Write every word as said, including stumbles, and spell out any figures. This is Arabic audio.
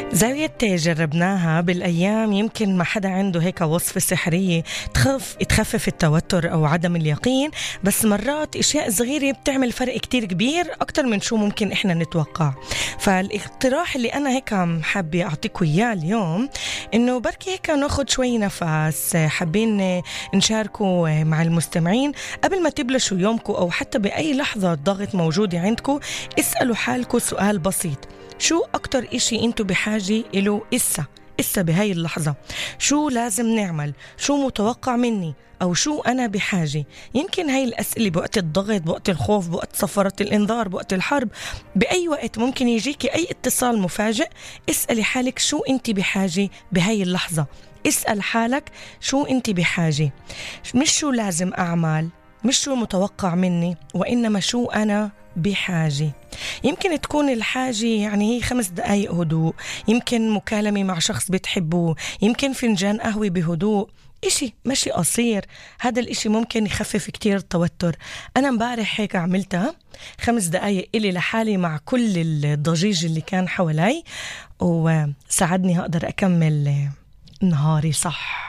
زاوية جربناها بالأيام، يمكن ما حدا عنده هيك وصفة سحرية تخف تخفف التوتر أو عدم اليقين، بس مرات إشياء صغيرة بتعمل فرق كتير كبير أكتر من شو ممكن إحنا نتوقع. فالاقتراح اللي أنا هيك حابة أعطيكم إياه اليوم إنه بركي هيك ناخد شوي نفس، حابين نشاركه مع المستمعين قبل ما تبلشوا يومكم أو حتى بأي لحظة ضغط موجودة عندكم. اسألوا حالكم سؤال بسيط: شو أكتر إشي أنتو بحاجة إلو إسا إسا بهاي اللحظة؟ شو لازم نعمل؟ شو متوقع مني؟ أو شو أنا بحاجة؟ يمكن هاي الأسئلة بوقت الضغط، بوقت الخوف، بوقت صفرة الإنذار، بوقت الحرب، بأي وقت ممكن يجيكي أي اتصال مفاجئ. اسألي حالك شو أنت بحاجة بهاي اللحظة. اسأل حالك شو أنت بحاجة، مش شو لازم أعمل، مش شو متوقع مني، وإنما شو أنا بحاجة. يمكن تكون الحاجة يعني هي خمس دقايق هدوء، يمكن مكالمة مع شخص بتحبوه، يمكن فنجان قهوة بهدوء، إشي ماشي قصير. هذا الإشي ممكن يخفف كتير التوتر. أنا مبارح هيك عملتها، خمس دقايق إلي لحالي مع كل الضجيج اللي كان حوالي، وساعدني هقدر أكمل نهاري صح.